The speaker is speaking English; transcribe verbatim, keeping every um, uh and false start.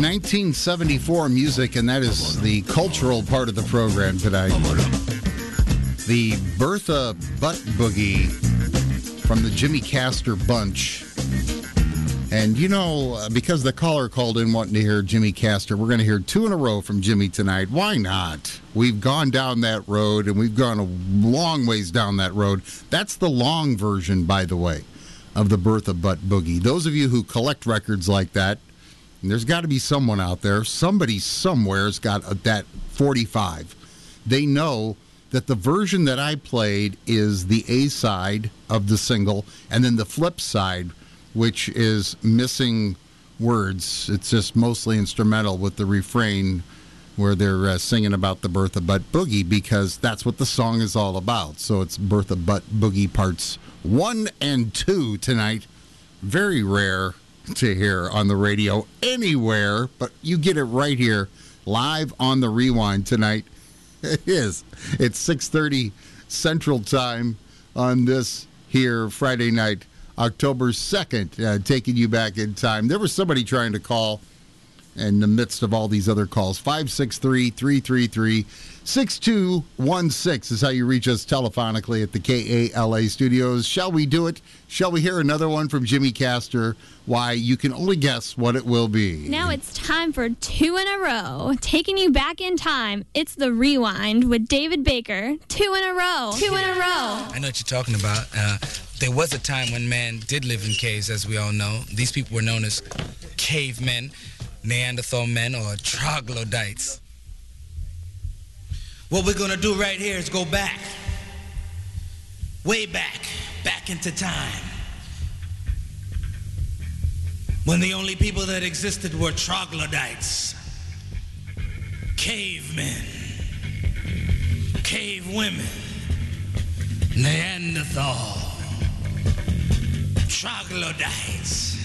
nineteen seventy-four music, and that is the cultural part of the program tonight. The Bertha Butt Boogie from the Jimmy Castor Bunch. And, you know, because the caller called in wanting to hear Jimmy Castor, we're going to hear two in a row from Jimmy tonight. Why not? We've gone down that road, and we've gone a long ways down that road. That's the long version, by the way, of the Bertha Butt Boogie. Those of you who collect records like that, and there's got to be someone out there, somebody somewhere's got a, that forty-five. They know that the version that I played is the A side of the single, and then the flip side, which is missing words. It's just mostly instrumental with the refrain where they're uh, singing about the Bertha Butt Boogie, because that's what the song is all about. So it's Bertha Butt Boogie parts one and two tonight. Very rare to hear on the radio anywhere, but you get it right here, live on the Rewind tonight. It is. It's six thirty Central Time on this here Friday night, October second, uh, taking you back in time. There was somebody trying to call in the midst of all these other calls. five six three, three three three, six two one six is how you reach us telephonically at the K A L A studios. Shall we do it? Shall we hear another one from Jimmy Castor? Why, you can only guess what it will be. Now it's time for two in a row. Taking you back in time, it's the Rewind with David Baker. Two in a row. Two in a row. I know what you're talking about. Uh, there was a time when man did live in caves, as we all know. These people were known as cavemen, Neanderthal men, or troglodytes. What we're going to do right here is go back. Way back. Back into time. When the only people that existed were troglodytes. Cavemen. Cave women. Neanderthal. Troglodytes.